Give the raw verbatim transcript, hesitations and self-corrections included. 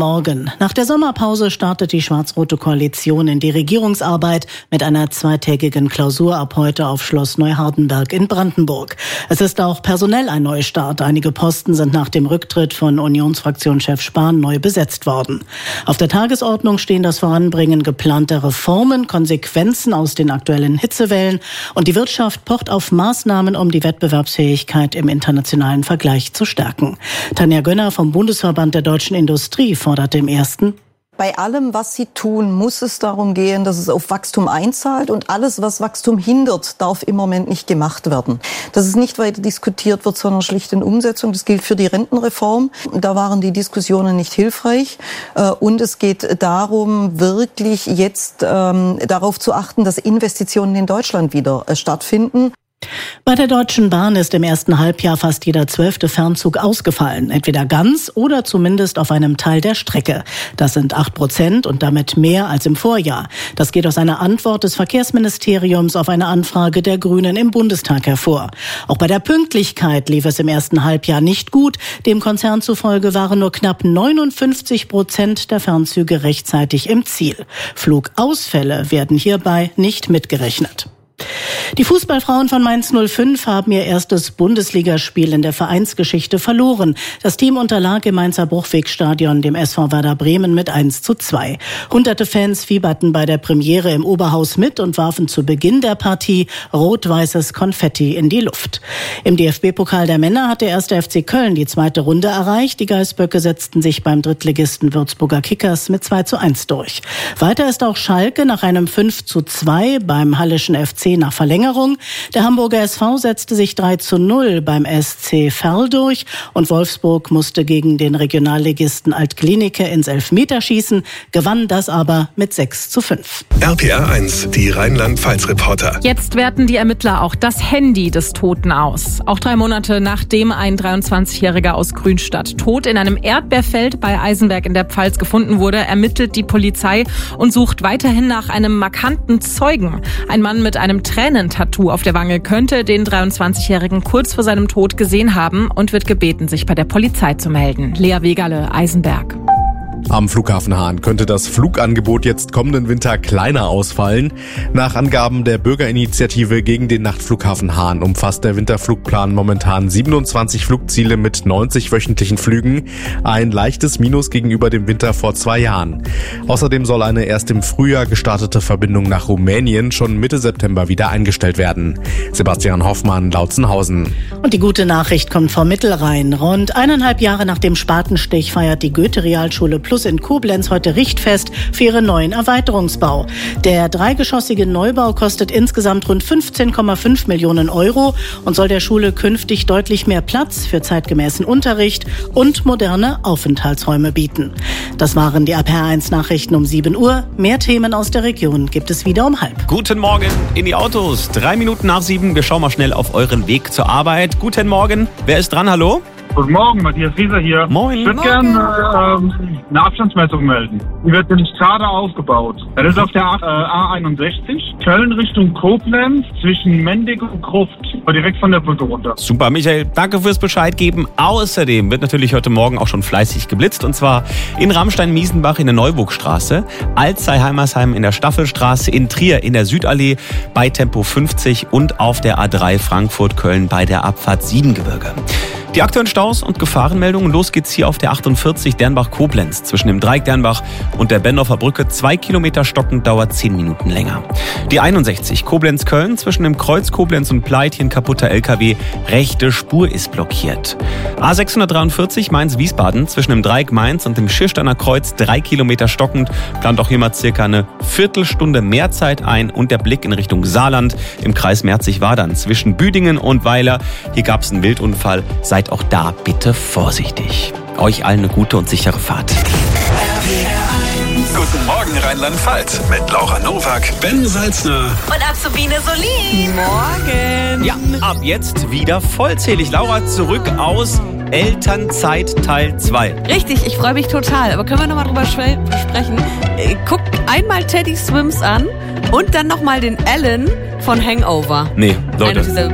Morgen. Nach der Sommerpause startet die schwarz-rote Koalition in die Regierungsarbeit mit einer zweitägigen Klausur ab heute auf Schloss Neuhardenberg in Brandenburg. Es ist auch personell ein Neustart. Einige Posten sind nach dem Rücktritt von Unionsfraktionschef Spahn neu besetzt worden. Auf der Tagesordnung stehen das Voranbringen geplanter Reformen, Konsequenzen aus den aktuellen Hitzewellen und die Wirtschaft pocht auf Maßnahmen, um die Wettbewerbsfähigkeit im internationalen Vergleich zu stärken. Tanja Gönner vom Bundesverband der deutschen Industrie forderte im ersten: Bei allem, was Sie tun, muss es darum gehen, dass es auf Wachstum einzahlt, und alles, was Wachstum hindert, darf im Moment nicht gemacht werden. Dass es nicht weiter diskutiert wird, sondern schlicht in Umsetzung. Das gilt für die Rentenreform. Da waren die Diskussionen nicht hilfreich. Und es geht darum, wirklich jetzt ähm, darauf zu achten, dass Investitionen in Deutschland wieder äh, stattfinden. Bei der Deutschen Bahn ist im ersten Halbjahr fast jeder zwölfte Fernzug ausgefallen. Entweder ganz oder zumindest auf einem Teil der Strecke. Das sind acht Prozent und damit mehr als im Vorjahr. Das geht aus einer Antwort des Verkehrsministeriums auf eine Anfrage der Grünen im Bundestag hervor. Auch bei der Pünktlichkeit lief es im ersten Halbjahr nicht gut. Dem Konzern zufolge waren nur knapp neunundfünfzig Prozent der Fernzüge rechtzeitig im Ziel. Flugausfälle werden hierbei nicht mitgerechnet. Die Fußballfrauen von Mainz null fünf haben ihr erstes Bundesligaspiel in der Vereinsgeschichte verloren. Das Team unterlag im Mainzer Bruchwegstadion dem S V Werder Bremen mit eins zu zwei. Hunderte Fans fieberten bei der Premiere im Oberhaus mit und warfen zu Beginn der Partie rot-weißes Konfetti in die Luft. Im D F B-Pokal der Männer hat der erste F C Köln die zweite Runde erreicht. Die Geißböcke setzten sich beim Drittligisten Würzburger Kickers mit zwei zu eins durch. Weiter ist auch Schalke nach einem fünf zu zwei beim Hallischen F C nach Verlängerung. Der Hamburger S V setzte sich drei zu null beim S C Verl durch und Wolfsburg musste gegen den Regionalligisten Altklinike ins Elfmeterschießen, gewann das aber mit sechs zu fünf. R P R eins, die Rheinland-Pfalz-Reporter. Jetzt werten die Ermittler auch das Handy des Toten aus. Auch drei Monate nachdem ein dreiundzwanzigjähriger aus Grünstadt tot in einem Erdbeerfeld bei Eisenberg in der Pfalz gefunden wurde, ermittelt die Polizei und sucht weiterhin nach einem markanten Zeugen. Ein Mann mit einem Tränentattoo auf der Wange könnte den dreiundzwanzigjährigen kurz vor seinem Tod gesehen haben und wird gebeten, sich bei der Polizei zu melden. Lea Wegerle, Eisenberg. Am Flughafen Hahn könnte das Flugangebot jetzt kommenden Winter kleiner ausfallen. Nach Angaben der Bürgerinitiative gegen den Nachtflughafen Hahn umfasst der Winterflugplan momentan siebenundzwanzig Flugziele mit neunzig wöchentlichen Flügen. Ein leichtes Minus gegenüber dem Winter vor zwei Jahren. Außerdem soll eine erst im Frühjahr gestartete Verbindung nach Rumänien schon Mitte September wieder eingestellt werden. Sebastian Hoffmann, Lautzenhausen. Und die gute Nachricht kommt vom Mittelrhein. Rund eineinhalb Jahre nach dem Spatenstich feiert die Goethe-Realschule Plus in Koblenz heute Richtfest für ihren neuen Erweiterungsbau. Der dreigeschossige Neubau kostet insgesamt rund fünfzehn Komma fünf Millionen Euro und soll der Schule künftig deutlich mehr Platz für zeitgemäßen Unterricht und moderne Aufenthaltsräume bieten. Das waren die R P R eins Nachrichten um sieben Uhr. Mehr Themen aus der Region gibt es wieder um halb. Guten Morgen in die Autos. Drei Minuten nach sieben. Wir schauen mal schnell auf euren Weg zur Arbeit. Guten Morgen. Wer ist dran? Hallo? Guten Morgen, Matthias Rieser hier. Moin. Ich würde gerne ähm, eine Abstandsmessung melden. Die wird nämlich gerade aufgebaut. Das ist auf der äh, A einundsechzig, Köln Richtung Koblenz, zwischen Mendig und Gruft, direkt von der Brücke runter. Super, Michael, danke fürs Bescheid geben. Außerdem wird natürlich heute Morgen auch schon fleißig geblitzt, und zwar in Ramstein-Miesenbach in der Neuburgstraße, Alzey-Heimersheim in der Staffelstraße, in Trier in der Südallee bei Tempo fünfzig und auf der A drei Frankfurt-Köln bei der Abfahrt Siebengebirge. Die aktuellen Staus und Gefahrenmeldungen. Los geht's hier auf der achtundvierzig Dernbach-Koblenz. Zwischen dem Dreieck Dernbach und der Bendorfer Brücke zwei Kilometer stockend, dauert zehn Minuten länger. Die einundsechzig Koblenz-Köln zwischen dem Kreuz Koblenz und Pleitchen, kaputter L K W. Rechte Spur ist blockiert. A sechshundertdreiundvierzig Mainz-Wiesbaden zwischen dem Dreieck Mainz und dem Schirsteiner Kreuz drei Kilometer stockend. Plant auch hier mal circa eine Viertelstunde mehr Zeit ein. Und der Blick in Richtung Saarland im Kreis Merzig-Wadern zwischen Büdingen und Weiler. Hier gab es einen Wildunfall. Seid auch da bitte vorsichtig. Euch allen eine gute und sichere Fahrt. Guten Morgen Rheinland-Pfalz mit Laura Nowak, Ben Salzner und Azubine Solin. Morgen. Ja, ab jetzt wieder vollzählig. Laura, zurück aus Elternzeit Teil zwei. Richtig, ich freue mich total. Aber können wir nochmal drüber sprechen? Guckt einmal Teddy Swims an und dann nochmal den Alan von Hangover. Nee, Leute. Eine dieser